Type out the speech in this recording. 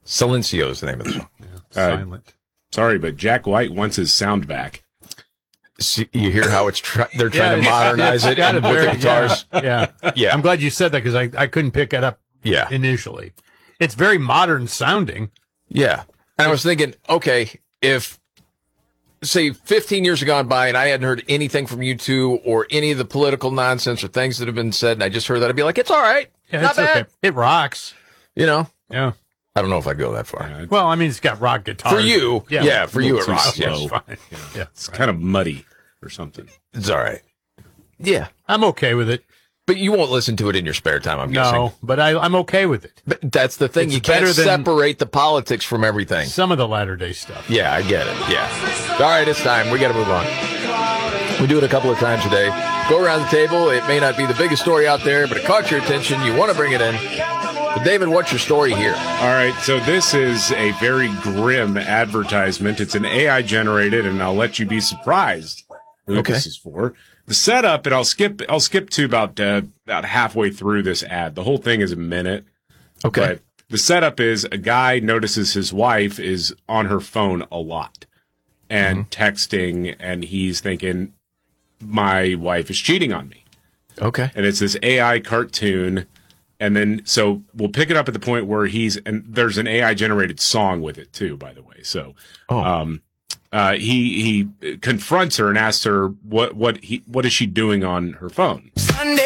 Silencio is the name of the song. Silent. Sorry, but Jack White wants his sound back. See, you hear how they're trying to modernize it and with the guitars. Yeah. I'm glad you said that because I couldn't pick it up Yeah. initially. It's very modern sounding. Yeah. And I was thinking, okay, if, say, 15 years have gone by and I hadn't heard anything from you two or any of the political nonsense or things that have been said, and I just heard that, I'd be like, it's all right. Yeah, Not it's bad. okay. It rocks. You know? Yeah. I don't know if I'd go that far. Well, I mean, it's got rock guitars. For you, yeah, for you it too rocks. slow. Yes. Fine. Yeah. It's kind of muddy or something. It's all right. Yeah. I'm okay with it. But you won't listen to it in your spare time, I'm guessing. No, but I'm okay with it. But that's the thing. It's You can't better than- separate the politics from everything. Some of the latter-day stuff. Yeah, I get it. Yeah. All right, it's time. We got to move on. We do it a couple of times a day. Go around the table. It may not be the biggest story out there, but it caught your attention. You want to bring it in. But David, what's your story here? All right, so this is a very grim advertisement. It's an AI generated, and I'll let you be surprised who this is for. The setup, and I'll skip to about halfway through this ad. The whole thing is a minute. Okay. But the setup is a guy notices his wife is on her phone a lot and texting, and he's thinking, my wife is cheating on me. Okay. And it's this AI cartoon. And then, so we'll pick it up at the point where and there's an AI generated song with it too, by the way. So, he confronts her and asks her what is she doing on her phone.